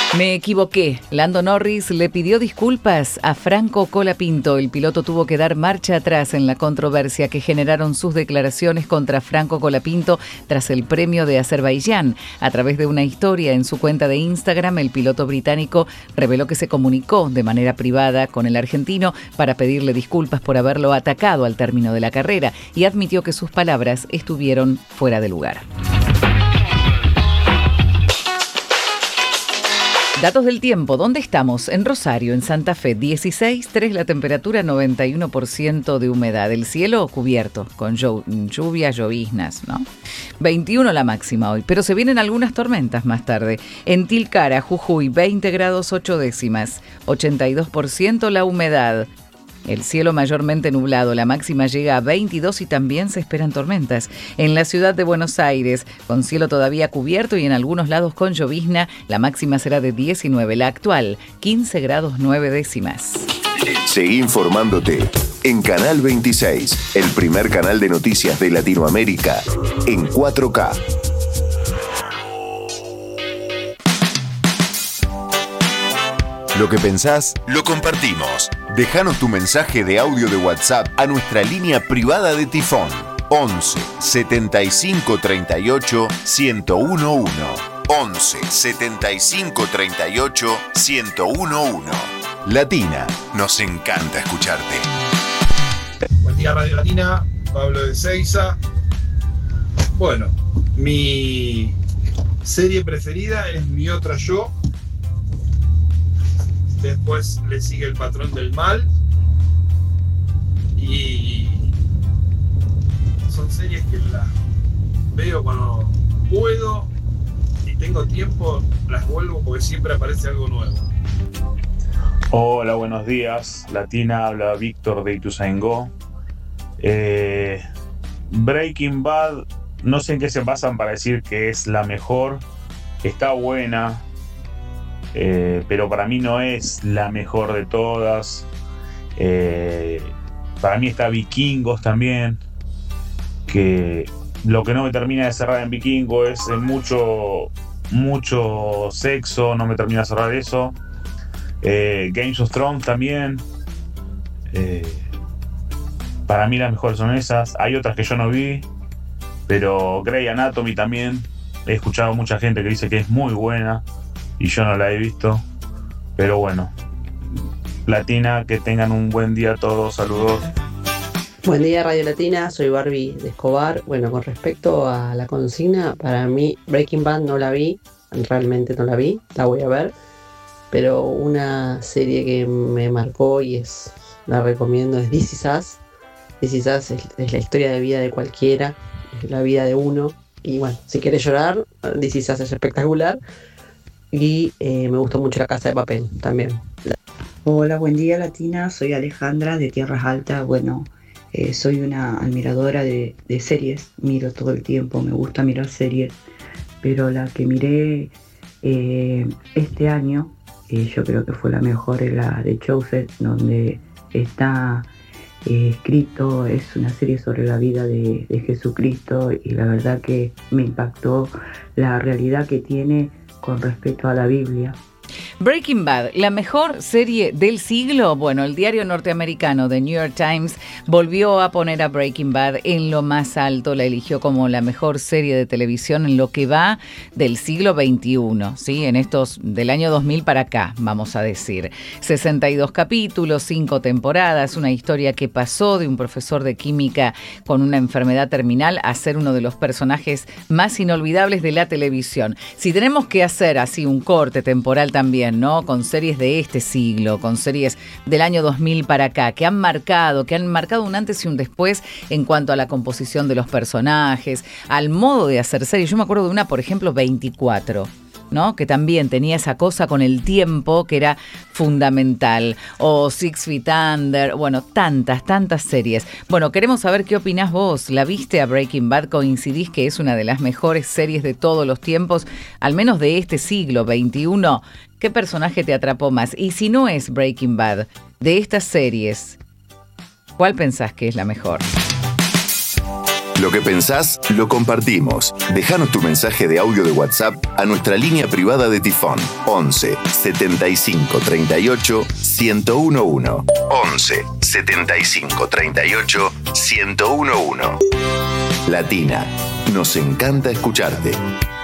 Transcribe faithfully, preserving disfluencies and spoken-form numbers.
Me equivoqué. Lando Norris le pidió disculpas a Franco Colapinto. El piloto tuvo que dar marcha atrás en la controversia que generaron sus declaraciones contra Franco Colapinto tras el premio de Azerbaiyán. A través de una historia en su cuenta de Instagram, el piloto británico reveló que se comunicó de manera privada con el argentino para pedirle disculpas por haberlo atacado al término de la carrera y admitió que sus palabras estuvieron fuera de lugar. Datos del tiempo. ¿Dónde estamos? En Rosario, en Santa Fe, dieciséis punto tres la temperatura, noventa y uno por ciento de humedad. El cielo cubierto, con lluvias, lloviznas, ¿no? veintiuno la máxima hoy, pero se vienen algunas tormentas más tarde. En Tilcara, Jujuy, veinte grados ocho décimas, ochenta y dos por ciento la humedad. El cielo mayormente nublado, la máxima llega a veintidós y también se esperan tormentas. En la ciudad de Buenos Aires, con cielo todavía cubierto y en algunos lados con llovizna, la máxima será de diecinueve, la actual quince grados nueve décimas. Seguí informándote en Canal veintiséis, el primer canal de noticias de Latinoamérica en cuatro K. Lo que pensás, lo compartimos. Déjanos tu mensaje de audio de WhatsApp a nuestra línea privada de Tifón. once setenta y cinco treinta y ocho ciento uno. once setenta y cinco treinta y ocho ciento uno. Latina, nos encanta escucharte. Buen día, Radio Latina. Pablo de Seiza. Bueno, mi serie preferida es Mi Otra Yo. Después le sigue El Patrón del Mal. Y son series que las veo cuando puedo y tengo tiempo, las vuelvo porque siempre aparece algo nuevo. Hola, buenos días. Latina, habla Víctor de Ituzaingó. Eh, Breaking Bad, no sé en qué se basan para decir que es la mejor. Está buena. Eh, pero para mí no es la mejor de todas. Eh, para mí está Vikingos también, que lo que no me termina de cerrar en Vikingo es mucho mucho sexo, no me termina de cerrar eso. eh, Games of Thrones también. eh, para mí las mejores son esas. Hay otras que yo no vi, pero Grey Anatomy también he escuchado mucha gente que dice que es muy buena y yo no la he visto, pero bueno. Latina, que tengan un buen día todos, saludos. Buen día, Radio Latina, soy Barbie de Escobar. Bueno, con respecto a la consigna, para mí Breaking Bad no la vi, realmente no la vi, la voy a ver, pero una serie que me marcó y es la recomiendo es This Is Us. This Is Us es, es la historia de vida de cualquiera, es la vida de uno, y bueno, si quieres llorar, This Is Us es espectacular. Y eh, me gustó mucho La Casa de Papel también. Hola, buen día Latina, soy Alejandra de Tierras Altas. Bueno, eh, soy una admiradora de, de series, miro todo el tiempo, me gusta mirar series, pero la que miré eh, este año, eh, yo creo que fue la mejor, es la de Chosen, donde está eh, escrito, es una serie sobre la vida de, de Jesucristo, y la verdad que me impactó la realidad que tiene con respecto a la Biblia. Breaking Bad, la mejor serie del siglo. Bueno, el diario norteamericano The New York Times volvió a poner a Breaking Bad en lo más alto. La eligió como la mejor serie de televisión en lo que va del siglo veintiuno, ¿sí? En estos del año dos mil para acá, vamos a decir. sesenta y dos capítulos, cinco temporadas, una historia que pasó de un profesor de química con una enfermedad terminal a ser uno de los personajes más inolvidables de la televisión. Si tenemos que hacer así un corte temporal también, ¿no? Con series de este siglo, con series del año dos mil para acá, que han marcado, que han marcado un antes y un después en cuanto a la composición de los personajes, al modo de hacer series. Yo me acuerdo de una, por ejemplo, veinticuatro, ¿no? Que también tenía esa cosa con el tiempo que era fundamental. O Six Feet Under, bueno, tantas, tantas series. Bueno, queremos saber qué opinás vos. ¿La viste a Breaking Bad? ¿Coincidís que es una de las mejores series de todos los tiempos, al menos de este siglo veintiuno? ¿Qué personaje te atrapó más? Y si no es Breaking Bad, de estas series, ¿cuál pensás que es la mejor? Lo que pensás, lo compartimos. Déjanos tu mensaje de audio de WhatsApp a nuestra línea privada de Tifón. once setenta y cinco treinta y ocho ciento uno. once setenta y cinco treinta y ocho ciento uno. Latina, nos encanta escucharte.